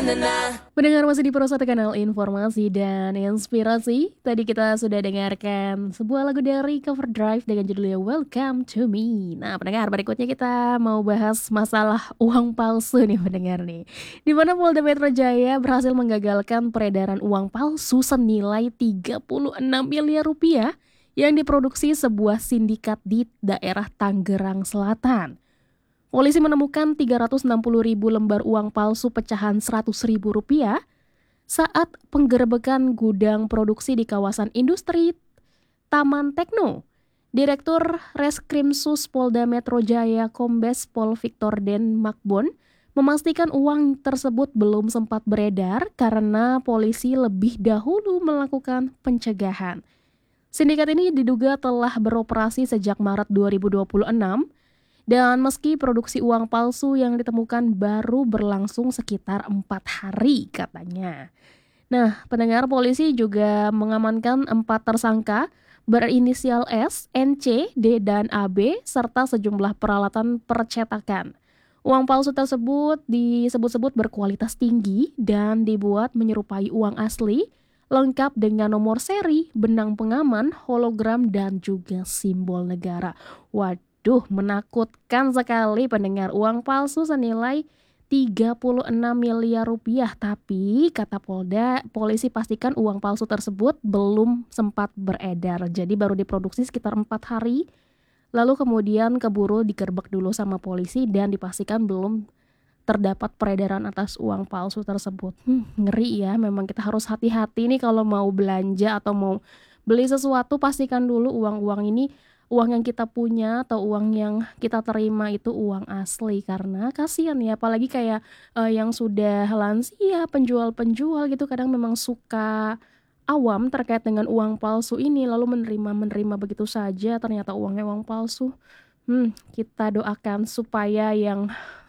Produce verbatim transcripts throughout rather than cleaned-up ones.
Pendengar masih di Pro satu Kanal Informasi dan Inspirasi. Tadi kita sudah dengarkan sebuah lagu dari Cover Drive dengan judulnya Welcome to Me. Nah pendengar, berikutnya kita mau bahas masalah uang palsu nih pendengar nih. Di mana Polda Metro Jaya berhasil menggagalkan peredaran uang palsu senilai tiga puluh enam miliar rupiah yang diproduksi sebuah sindikat di daerah Tangerang Selatan. Polisi menemukan tiga ratus enam puluh ribu lembar uang palsu pecahan seratus ribu rupiah saat penggerebekan gudang produksi di kawasan industri Taman Tekno. Direktur Reskrimsus Polda Metro Jaya Kombes Pol Victor Den Makbon memastikan uang tersebut belum sempat beredar karena polisi lebih dahulu melakukan pencegahan. Sindikat ini diduga telah beroperasi sejak Maret dua ribu dua puluh enam. Dan meski produksi uang palsu yang ditemukan baru berlangsung sekitar empat hari katanya. Nah, pendengar, polisi juga mengamankan empat tersangka berinisial S, N C, D, dan A B serta sejumlah peralatan percetakan. Uang palsu tersebut disebut-sebut berkualitas tinggi dan dibuat menyerupai uang asli, lengkap dengan nomor seri, benang pengaman, hologram, dan juga simbol negara. Waduh. Duh, menakutkan sekali pendengar, uang palsu senilai tiga puluh enam miliar rupiah. Tapi kata Polda, polisi pastikan uang palsu tersebut belum sempat beredar. Jadi baru diproduksi sekitar empat hari. Lalu kemudian keburu digerebek dulu sama polisi dan dipastikan belum terdapat peredaran atas uang palsu tersebut. Hmm, ngeri ya, memang kita harus hati-hati nih kalau mau belanja atau mau beli sesuatu, pastikan dulu uang-uang ini uang yang kita punya atau uang yang kita terima itu uang asli, karena kasihan ya, apalagi kayak uh, yang sudah lansia, penjual-penjual gitu kadang memang suka awam terkait dengan uang palsu ini, lalu menerima-menerima begitu saja ternyata uangnya uang palsu. Hmm, kita doakan supaya yang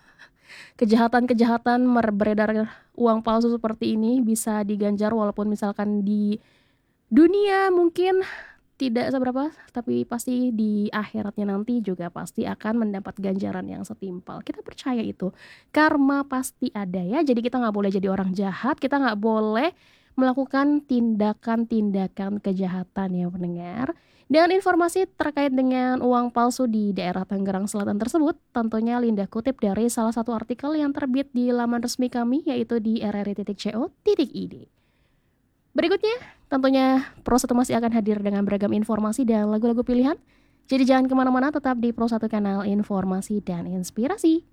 kejahatan-kejahatan beredar uang palsu seperti ini bisa diganjar, walaupun misalkan di dunia mungkin tidak seberapa, tapi pasti di akhiratnya nanti juga pasti akan mendapat ganjaran yang setimpal. Kita percaya itu, karma pasti ada ya. Jadi kita nggak boleh jadi orang jahat, kita nggak boleh melakukan tindakan-tindakan kejahatan ya pendengar. Dan informasi terkait dengan uang palsu di daerah Tangerang Selatan tersebut tentunya Linda kutip dari salah satu artikel yang terbit di laman resmi kami, yaitu di r r i titik co titik i d. Berikutnya, tentunya Pro satu masih akan hadir dengan beragam informasi dan lagu-lagu pilihan. Jadi jangan kemana-mana, tetap di Pro satu Kanal Informasi dan Inspirasi.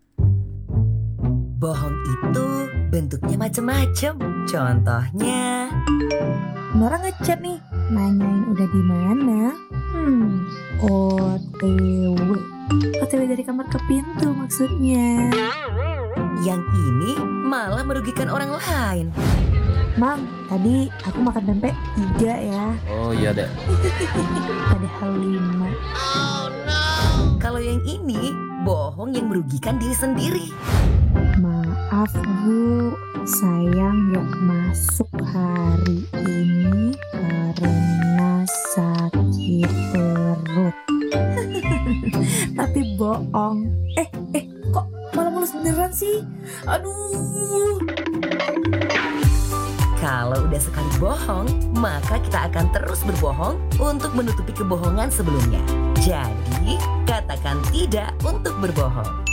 Bohong itu bentuknya macam-macam. Contohnya, Nora ngechat nih, nanyain udah di mana? Hmm, O T W. O T W dari kamar ke pintu maksudnya. Yang ini malah merugikan orang lain. Mang, tadi aku makan pempek tiga ya. Oh iya deh. Padahal lima. Oh no. Kalau yang ini bohong yang merugikan diri sendiri. Maaf Bu, saya nggak masuk hari ini karena sakit perut. Tapi bohong. Eh, eh, kok malah mulus beneran sih? Aduh. Kalau udah sekali bohong, maka kita akan terus berbohong untuk menutupi kebohongan sebelumnya. Jadi, katakan tidak untuk berbohong.